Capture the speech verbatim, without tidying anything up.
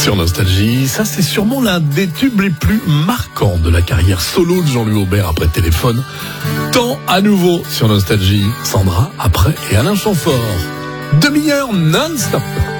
Sur Nostalgie, ça c'est sûrement l'un des tubes les plus marquants de la carrière solo de Jean-Louis Aubert après Téléphone. Temps à nouveau sur Nostalgie, Sandra après et Alain Chamfort. Demi-heure non-stop.